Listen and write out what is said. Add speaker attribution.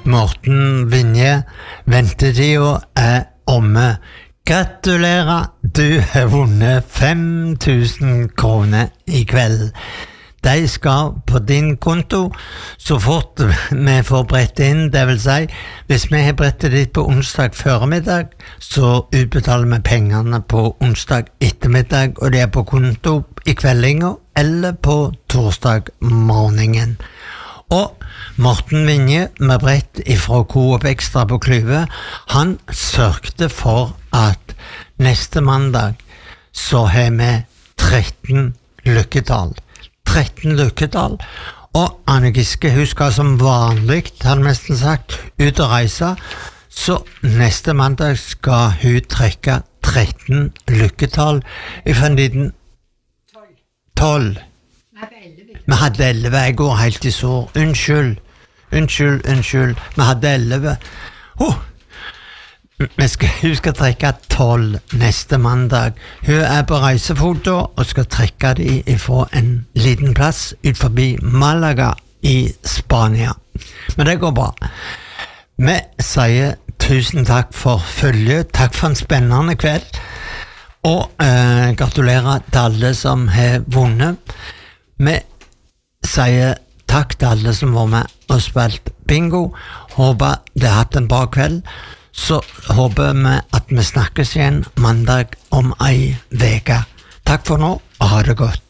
Speaker 1: Morten Vinje, ventetiden omme. Gratulerer, du har vunnet 5.000 kroner i kveld. De skal på din konto så fort vi får brettet inn, det vil si, hvis vi har brettet ditt på onsdag formiddag, så utbetaler vi pengene på onsdag ettermiddag, og det på konto i kveldinga eller på torsdag morgenen. Og Morten Vinje med brett ifra Coop Extra på Klyve, han sørgte for at neste mandag så har vi 13 lykketall. 13 lykketall, og Anne Giske, hun skal som vanlig, har nesten sagt, ut og reise, så neste mandag skal hun trekke 13 lykketall fra en liten 12. Vi hadde 11, jeg går helt i sår. Unnskyld, vi hadde 11. Hun skal trekke 12 neste mandag. Hun på reisefoto og skal trekke de fra en liten plass ut forbi Malaga i Spania. Men det går bra. Vi sier tusen takk for følget, takk for en spennende kveld, og gratulerer til alle som har vunnet. Vi sier takk til alle som var med og spilt bingo. Håper de har hatt en bra kveld. Så håper vi at vi snakkes igjen mandag om ei veke. Takk for nå, og ha det godt.